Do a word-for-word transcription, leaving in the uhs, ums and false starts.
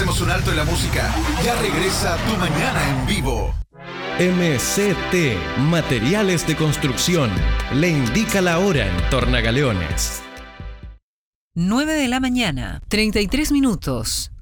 Hacemos un alto en la música. Ya regresa Tu Mañana en Vivo. M C T, Materiales de Construcción, le indica la hora en Tornagaleones. nueve de la mañana, treinta y tres minutos.